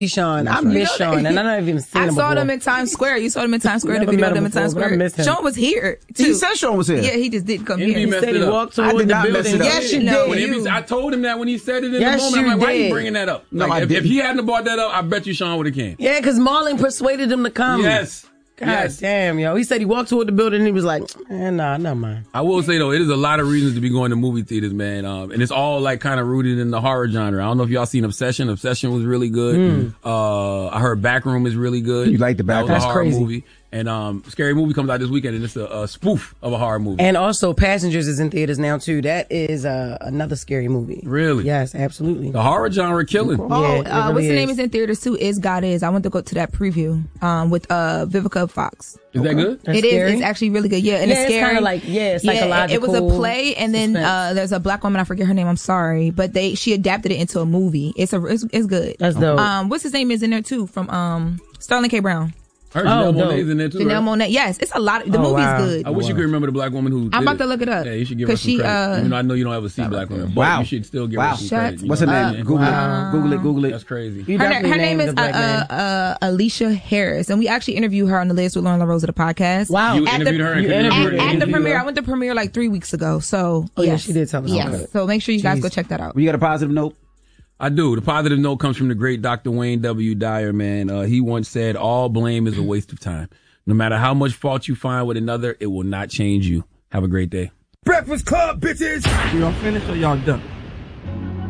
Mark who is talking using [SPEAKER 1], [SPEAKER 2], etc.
[SPEAKER 1] Sean. I miss Sean, and I don't even seen him before.
[SPEAKER 2] I saw them in Times Square. You saw them in Times Square. The video of them in Times Square. Sean was here too.
[SPEAKER 3] He said Sean was here.
[SPEAKER 2] Yeah, he just didn't come here.
[SPEAKER 1] He said he walked toward the building.
[SPEAKER 2] Yes, you did.
[SPEAKER 4] I told him that when he said it in the moment. I'm like, why are you bringing that up?
[SPEAKER 3] No,
[SPEAKER 4] like, if he hadn't brought that up, I bet you Sean would have came.
[SPEAKER 1] Yeah, because Marlon persuaded him to come.
[SPEAKER 4] Yes.
[SPEAKER 1] God damn, yo. He said he walked toward the building and he was like, nah, never mind.
[SPEAKER 4] I will say, though, it is a lot of reasons to be going to movie theaters, man. And it's all, like, kind of rooted in the horror genre. I don't know if y'all seen Obsession. Obsession was really good. I heard Backroom is really good.
[SPEAKER 3] You like the Backroom?
[SPEAKER 4] That was a horror
[SPEAKER 1] crazy.
[SPEAKER 4] movie. And Scary Movie comes out this weekend, and it's a spoof of a horror movie.
[SPEAKER 1] And also, Passengers is in theaters now, too. That is another scary movie.
[SPEAKER 4] Really?
[SPEAKER 1] Yes, absolutely.
[SPEAKER 4] The horror genre killing.
[SPEAKER 1] Yeah,
[SPEAKER 2] what's the name is in theaters, too, is God Is. I went to go to that preview with Vivica Fox.
[SPEAKER 4] Is that good?
[SPEAKER 2] It is. It's actually really good. Yeah, and it's scary.
[SPEAKER 1] Kind of like, it's psychological.
[SPEAKER 2] It was a play, and then there's a black woman, I forget her name, I'm sorry, but she adapted it into a movie. It's good.
[SPEAKER 1] That's dope.
[SPEAKER 2] What's his name is in there, too, from Sterling K. Brown.
[SPEAKER 4] Janelle Monáe's in there too.
[SPEAKER 2] Janelle Monáe, yes, it's a lot. The movie's good.
[SPEAKER 4] I wish you could remember the black woman who.
[SPEAKER 2] I'm about to look it up.
[SPEAKER 4] Yeah, you should give her some credit. Even though I know you don't ever see black women, but you should still give her some credit.
[SPEAKER 3] What's her name? Google it.
[SPEAKER 4] That's crazy.
[SPEAKER 2] Her name is Alicia Harris, and we actually interviewed her on the List with Lauren LaRosa, the podcast.
[SPEAKER 1] Wow,
[SPEAKER 4] you interviewed her
[SPEAKER 2] at the premiere. I went to premiere like 3 weeks ago. So
[SPEAKER 1] she did tell us.
[SPEAKER 2] Yes, so make sure you guys go check that out.
[SPEAKER 3] You got a positive note?
[SPEAKER 4] I do. The positive note comes from the great Dr. Wayne W. Dyer, man. He once said, all blame is a waste of time. No matter how much fault you find with another, it will not change you. Have a great day.
[SPEAKER 5] Breakfast Club, bitches!
[SPEAKER 6] Y'all finished or y'all done?